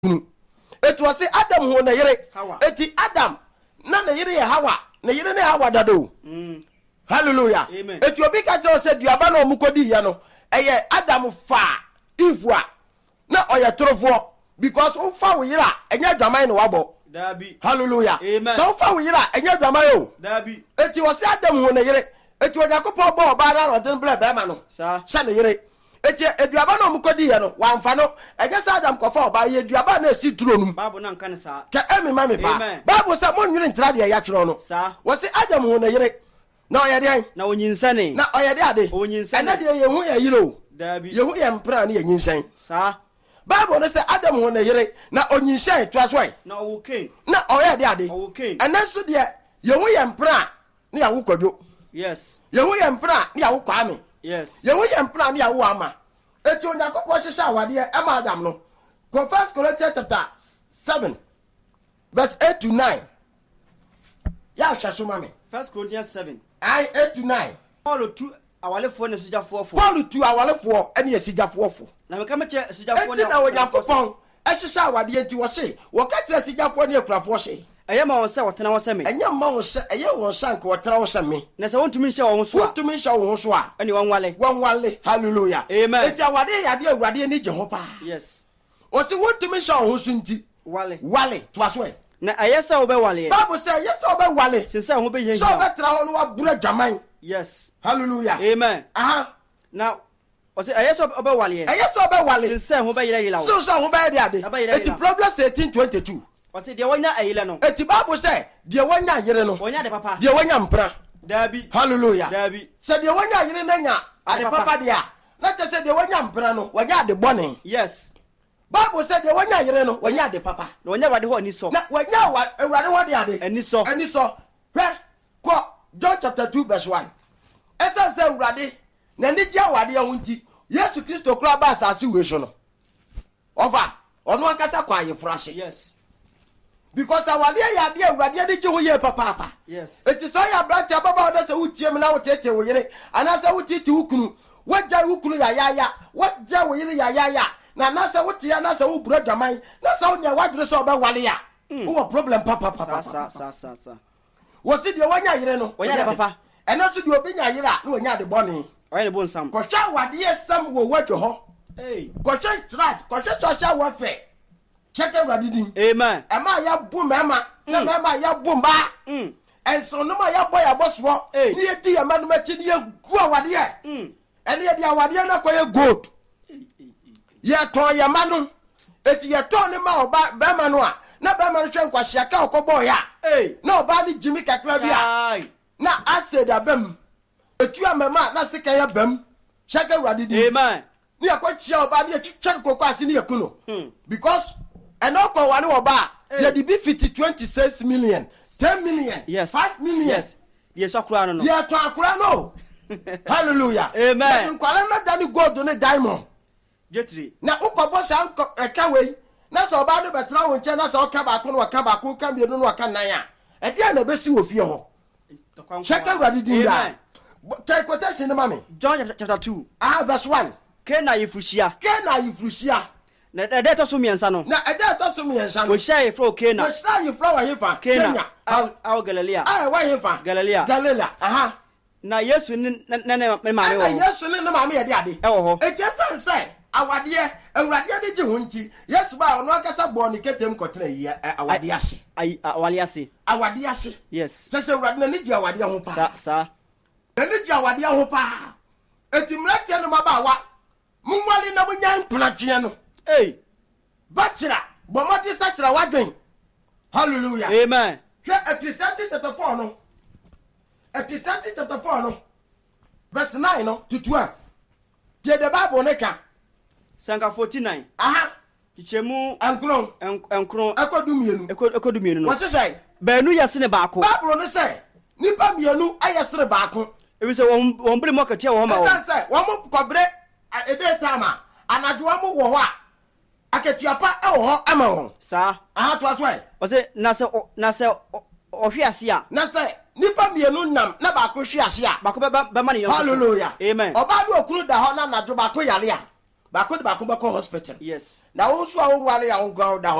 It was say Adam who na yere. Eti Adam na yere Hawa. Na yere ne Hawa dado. Hallelujah. Amen. Eti obi ka tell say duaba na omukodi ya no. Eye Adam fa Eve na oya torofo because o fa wo yere enya dwaman no wabo. Dabi. Hallelujah. Amen. So fa wo yere enya dwaman o. Dabi. Eti was say Adam who na yere. Eti Yakobon bo ba na rodin ble be ma no. Sa na yere. Eti eduaba na omukodi ya no wamfa no eje sa Adam kofa oba ye eduaba na esi turo num Bible na nka ne sa ke emi mame pa Bible say mo nwire ntra de ya kiro no sa wo se Adam ho na yere na oyede an na onyinsane na oyede ade onyinsane ena de ye hu ya yire o dabi ye hu ya mpra na ye nyinsan sa Bible no say Adam ho na yere na onyinsan to asoi na o Cain na oyede ade o Cain ena so de ye hu ya mpra na ya wo kwadwo yes ye hu ya mpra na ya wo kwame yes ye hu ya mpra na ya wo ama eti Yakobon hye awade e ma Adam no go 1 Corinthians chapter 7 verse 8 to 9 ya hwehwe mame 1 Corinthians 7 8 to 9 Paul tu awalefo ne sujafo fo Paul tu awalefo ene yesijafo fo na me ka me che sujafo eti na Yakobon hye awade enti wo se wo ka tira sijafo ne akurafo hye eye ma won se wotena wo se me enya ma won se eye won sank wotena wo se me na se wontumi hye wo so a wontumi hye wo so a ene wanwale hallelujah amen eti awade yade awurade ni je ho pa yes o se wontumi hye wo so nti wale to aso e na eye se wo be wale Bible say yes wo be wale since ho be yen so be tra ho no wa bura jaman yes hallelujah amen na o se eye se wo be wale eye so be wale since ho be yira so ho be de ade eti Proverbs 18:22 o se de wonya ayile no eti Bible say de wonya yire no wonya de papa de wonya mpra dabi hallelujah dabi se de wonya yire na nya ade papa de a na che se de wonya mpra no wonya ade bone yes Bible say de wonya yire no wonya ade papa na wonya wade ho ani so na wonya awurade ho de ade ani so hwe ko John chapter 2 verse 1 esa se awurade na ni dia wade ya hunti Yesu Kristo kura ba asase we so no over ono akasa kwa yefrase yes because awade ya de awurade de je ho ye papa yes eti so ya branch ababa oda se wutie me na wotete wo yire ana se wutiti wukunu wajja wukunu ya wajja wo yire ya na se wutie na se wo buro dwaman na se wonya wadure so oba wale ya wo problem papa sa wo si de wonya yire no wonya de papa ena so de obi nya yire a na wonya de bone oya de bonsam ko sha wade yesam wo wadwo ho ko sha trad ko sha wo fe check awurade din amen ema ya bu mema na mema ya bu mba enso no ma ya boy aboso ni ye di amanu machi ni ye gu awade e ene ye di awade na ko ye gold ye ton ya manu eti ye ton ni ma oba be manu a na be manu hwe nkwahia ka okobo ya na oba ni jimi kakra bia na acid abem etu amema na sika ya bem shaka awurade din amen ni akwachia oba ni etwetwer kokko ase ni yekuno because and no ko wale oba ye di be 26 million 10 million yes 5 million yes akura no ye to akura no hallelujah amen nkwale na dani gold ne diamond getri na ukobo sha eka we na so oba do betra wo nche na so ka ba ko no ka ba ko ka bienu no ka nan a e dia na besi wo fie ho check out the din da take quotation na mame John chapter 2 verse 1 Kena yifushia na ede to so miensa no na ede to so miensa no wo hia yefro Kena wo hia yefro wa yefa Kenya au Galilea wa yefa Galilea na Yesu ne maame wo na Yesu ne maame ye de ade e wo ho e je sense awade awurade de je ho nti Yesu ba ono akasa bo ne ketem kotena yi awade ase awade ase yes sese awurade na ne ji awade ho pa sa na ne ji awade ho pa etimrate no mabawa mumwali na munyan plantie no bachira bomodi sachira waden hallelujah amen Ecclesiastes chapter 4 no Ecclesiastes chapter 4 no verse 9 no to 12 je the Bible neka sanka 49 kichemu enkron ekodumienu no wose say baanu yase ne baako Bible no say nipa mienu ayesere baako ebi say won bre mo katia wo ma wo say won mo kobre ede tama anajo wo mo wo ho a aketiapa e wo ho ama wo sa to aso e o say na se ohwe ase a na say nipa mienu nam na baako hwe ase a baako be ma ne yo hallelujah amen oba do okuru da ho na anajo baako yale a baako de baako bɛkɔ hospital yes na wo nso a wo nware a wo gwa da